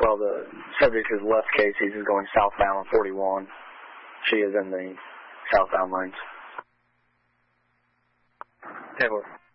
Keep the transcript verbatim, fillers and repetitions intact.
Well, the subject is left Casey. He's going southbound on forty-one. She is in the southbound lanes. ten four.